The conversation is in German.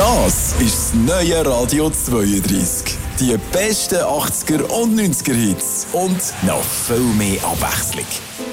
Das ist das neue Radio 32. Die besten 80er und 90er Hits und noch viel mehr Abwechslung.